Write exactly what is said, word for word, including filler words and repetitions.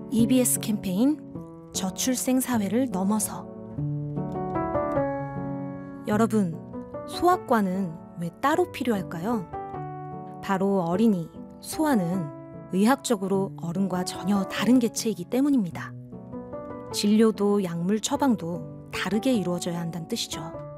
이비에스 캠페인 저출생 사회를 넘어서. 여러분, 소아과는 왜 따로 필요할까요? 바로 어린이, 소아는 의학적으로 어른과 전혀 다른 개체이기 때문입니다. 진료도 약물 처방도 다르게 이루어져야 한다는 뜻이죠.